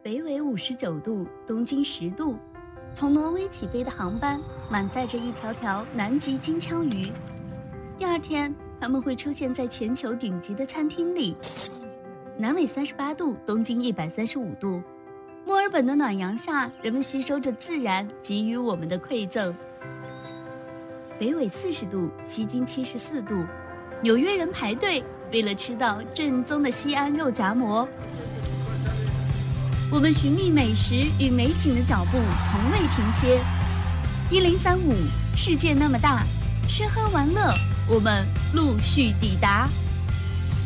北纬59度，东经10度，从挪威起飞的航班满载着一条条南极金枪鱼。第二天，它们会出现在全球顶级的餐厅里。南纬38度，东经135度，墨尔本的暖阳下，人们吸收着自然给予我们的馈赠。北纬40度，西经74度，纽约人排队为了吃到正宗的西安肉夹馍。我们寻觅美食与美景的脚步从未停歇。1035，世界那么大，吃喝玩乐，我们陆续抵达。